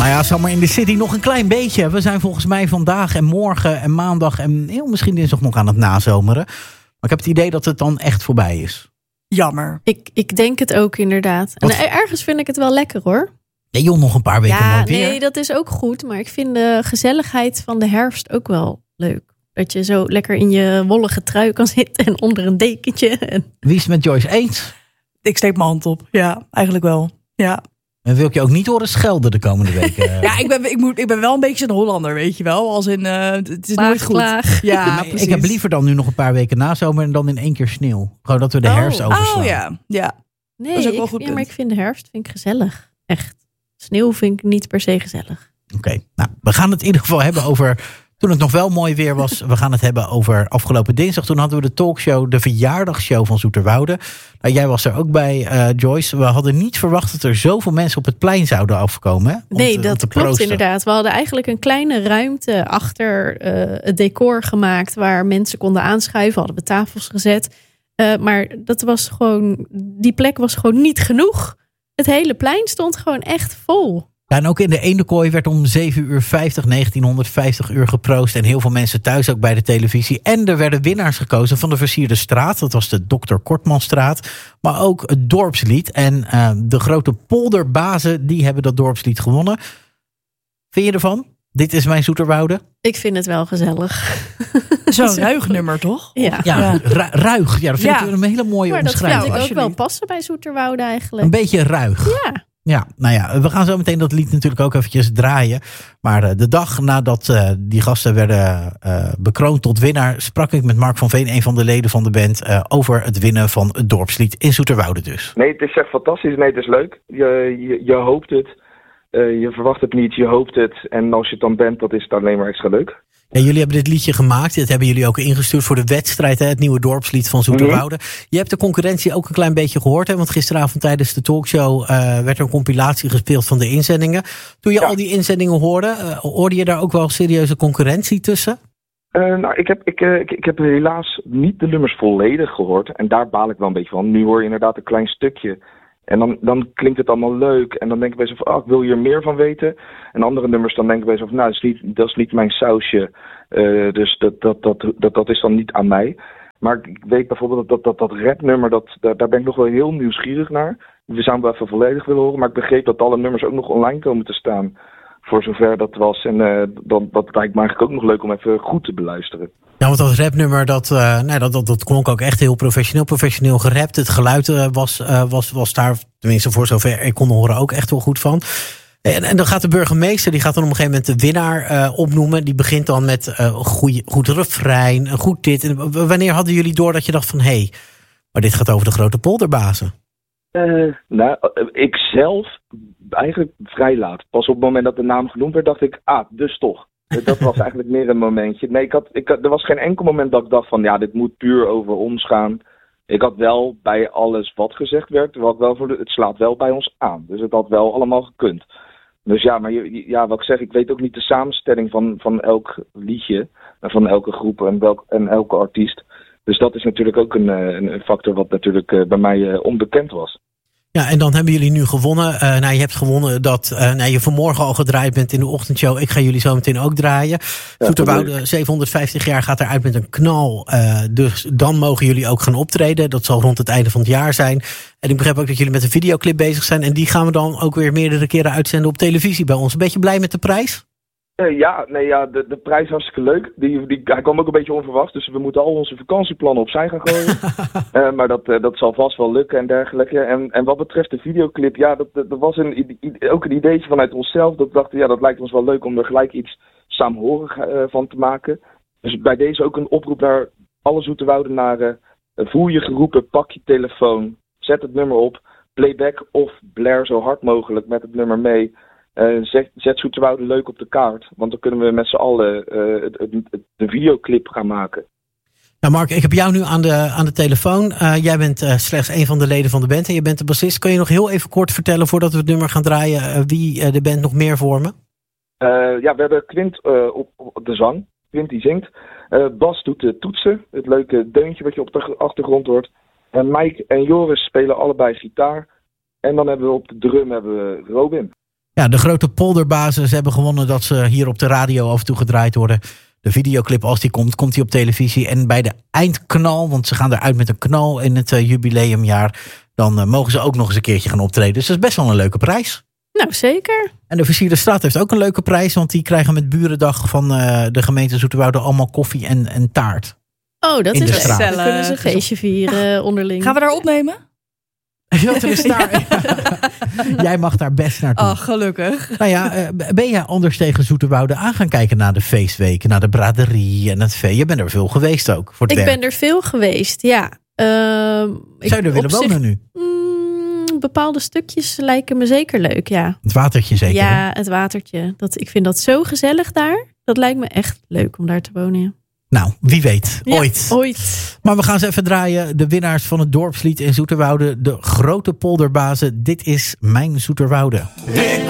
Nou ja, Summer in the City nog een klein beetje. We zijn volgens mij vandaag en morgen en maandag en heel misschien dinsdag nog aan het nazomeren. Maar ik heb het idee dat het dan echt voorbij is. Jammer. Ik denk het ook inderdaad. En ergens vind ik het wel lekker hoor. Nee joh, nog een paar weken mooi weer. Nee, dat is ook goed. Maar ik vind de gezelligheid van de herfst ook wel leuk. Dat je zo lekker in je wollige trui kan zitten en onder een dekentje. Wie is het met Joyce eens? Ik steek mijn hand op. Ja, eigenlijk wel. Ja. En wil ik je ook niet horen schelden de komende weken? Ja, ik ben wel een beetje een Hollander, weet je wel. Als in, het is nooit goed. Ja, precies. Ik heb liever dan nu nog een paar weken nazomer en dan in 1 keer sneeuw. Gewoon dat we de herfst overslaan. Oh ja. Nee, dat is ook wel goed maar ik vind de herfst gezellig. Echt. Sneeuw vind ik niet per se gezellig. Oké, nou, we gaan het in ieder geval hebben over toen het nog wel mooi weer was. We gaan het hebben over afgelopen dinsdag. Toen hadden we de talkshow, de verjaardagsshow van Zoeterwoude. Nou, jij was er ook bij, Joyce. We hadden niet verwacht dat er zoveel mensen op het plein zouden afkomen. Hè? Nee, dat klopt inderdaad. We hadden eigenlijk een kleine ruimte achter het decor gemaakt waar mensen konden aanschuiven. Hadden we tafels gezet. Maar dat was gewoon, die plek was gewoon niet genoeg. Het hele plein stond gewoon echt vol. Ja, en ook in de Eendenkooi werd om 7:50 1950 uur geproost. En heel veel mensen thuis ook bij de televisie. En er werden winnaars gekozen van de versierde straat. Dat was de Dr. Kortmanstraat. Maar ook het dorpslied. En de grote polderbazen, die hebben dat dorpslied gewonnen. Vind je ervan? Dit is mijn Zoeterwoude. Ik vind het wel gezellig. Zo'n ruig nummer, toch? Ja. Ruig. Ja, dat vind ik een hele mooie omschrijving. Maar dat vind ik ook wel passen bij Zoeterwoude eigenlijk. Een beetje ruig. Ja. Ja, nou ja, we gaan zo meteen dat lied natuurlijk ook eventjes draaien. Maar de dag nadat die gasten werden bekroond tot winnaar, sprak ik met Mark van Veen, een van de leden van de band, over het winnen van het dorpslied in Zoeterwoude dus. Nee, het is echt fantastisch. Nee, het is leuk. Je hoopt het. Je verwacht het niet, je hoopt het. En als je het dan bent, dat is het alleen maar extra leuk. En jullie hebben dit liedje gemaakt. Dit hebben jullie ook ingestuurd voor de wedstrijd. Hè, het nieuwe dorpslied van Zoeterwoude. Je hebt de concurrentie ook een klein beetje gehoord. Hè, want gisteravond tijdens de talkshow werd er een compilatie gespeeld van de inzendingen. Toen je al die inzendingen hoorde je daar ook wel serieuze concurrentie tussen? Nou, ik heb helaas niet de nummers volledig gehoord. En daar baal ik wel een beetje van. Nu hoor je inderdaad een klein stukje. En dan klinkt het allemaal leuk. En dan denk ik bij zo van, ik wil hier meer van weten. En andere nummers dan denk ik bij zo van, nou, dat is niet mijn sausje. Dus dat is dan niet aan mij. Maar ik weet bijvoorbeeld dat rapnummer, daar ben ik nog wel heel nieuwsgierig naar. We zouden wel even volledig willen horen. Maar ik begreep dat alle nummers ook nog online komen te staan. Voor zover dat was. En dat lijkt me eigenlijk ook nog leuk om even goed te beluisteren. Ja, want dat rapnummer, dat klonk ook echt heel professioneel gerapt. Het geluid was daar, tenminste voor zover ik kon horen, ook echt wel goed van. En dan gaat de burgemeester, die gaat dan op een gegeven moment de winnaar opnoemen. Die begint dan met goed refrein, goed dit. En wanneer hadden jullie door dat je dacht van, hé, maar dit gaat over de grote polderbazen? Nou, ik zelf eigenlijk vrij laat. Pas op het moment dat de naam genoemd werd, dacht ik, dus toch. Dat was eigenlijk meer een momentje. Nee, er was geen enkel moment dat ik dacht van, ja, dit moet puur over ons gaan. Ik had wel bij alles wat gezegd werd, het slaat wel bij ons aan. Dus het had wel allemaal gekund. Dus ja, maar wat ik zeg, ik weet ook niet de samenstelling van elk liedje, van elke groep en elke artiest. Dus dat is natuurlijk ook een factor wat natuurlijk bij mij onbekend was. Ja, en dan hebben jullie nu gewonnen. Je hebt gewonnen dat je vanmorgen al gedraaid bent in de ochtendshow. Ik ga jullie zo meteen ook draaien. Ja, Zoeterwoude, 750 jaar, gaat eruit met een knal. Dus dan mogen jullie ook gaan optreden. Dat zal rond het einde van het jaar zijn. En ik begrijp ook dat jullie met een videoclip bezig zijn. En die gaan we dan ook weer meerdere keren uitzenden op televisie bij ons. Een beetje blij met de prijs? De prijs is hartstikke leuk. Hij kwam ook een beetje onverwachts, dus we moeten al onze vakantieplannen opzij gaan gooien. Maar dat zal vast wel lukken en dergelijke. En wat betreft de videoclip, dat was ook een ideetje vanuit onszelf. Dat we dachten, dat lijkt ons wel leuk om er gelijk iets saamhorig van te maken. Dus bij deze ook een oproep naar alle Zoeterwoudenaren. Voel je geroepen, pak je telefoon, zet het nummer op, playback of blare zo hard mogelijk met het nummer mee. Zet Zoeterwoude leuk op de kaart. Want dan kunnen we met z'n allen de videoclip gaan maken. Nou Mark, ik heb jou nu aan de telefoon. Jij bent slechts een van de leden van de band en je bent de bassist. Kun je nog heel even kort vertellen, voordat we het nummer gaan draaien, wie de band nog meer vormen? We hebben Quint op de zang. Quint die zingt. Bas doet de toetsen. Het leuke deuntje wat je op de achtergrond hoort. Mike en Joris spelen allebei gitaar. En dan hebben we op de drum Robin. Ja, de grote polderbazen hebben gewonnen dat ze hier op de radio af en toe gedraaid worden. De videoclip, als die komt die op televisie. En bij de eindknal, want ze gaan eruit met een knal in het jubileumjaar. Dan mogen ze ook nog eens een keertje gaan optreden. Dus dat is best wel een leuke prijs. Nou, zeker. En de Versierde Straat heeft ook een leuke prijs. Want die krijgen met Burendag van de gemeente Zoeterwoude allemaal koffie en taart. Oh, dat In is de leuk. straat. Dan kunnen ze een feestje vieren onderling. Gaan we daar opnemen? Dat is daar. Jij mag daar best naartoe. Oh, gelukkig. Nou ja, ben jij anders tegen Zoeterwoude aan gaan kijken naar de feestweken, naar de braderie en het vee? Je bent er veel geweest ook voor het werk. Ik ben er veel geweest, ja. Zou je er willen wonen nu? Bepaalde stukjes lijken me zeker leuk, ja. Het watertje zeker? Ja, het watertje. Ik vind dat zo gezellig daar. Dat lijkt me echt leuk om daar te wonen, ja. Nou, wie weet. Ja, ooit. ooit. Maar we gaan ze even draaien. De winnaars van het dorpslied in Zoeterwoude. De grote polderbazen. Dit is Mijn Zoeterwoude. Ik